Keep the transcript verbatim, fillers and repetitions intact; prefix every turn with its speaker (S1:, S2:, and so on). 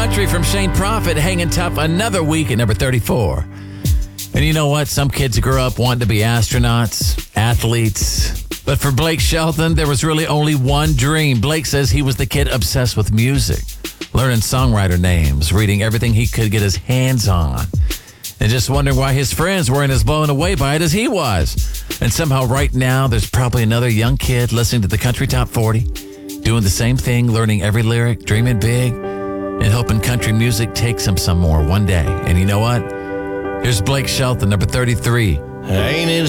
S1: Country from Shane Prophet hanging tough another week at number thirty-four. And you know what? Some kids grow up wanting to be astronauts, athletes. But for Blake Shelton, there was really only one dream. Blake says he was the kid obsessed with music, learning songwriter names, reading everything he could get his hands on, and just wondering why his friends weren't as blown away by it as he was. And somehow right now, there's probably another young kid listening to the Country Top forty, doing the same thing, learning every lyric, dreaming big, and hoping country music takes him somewhere one day. And you know what? Here's Blake Shelton, number thirty-three.
S2: Ain't it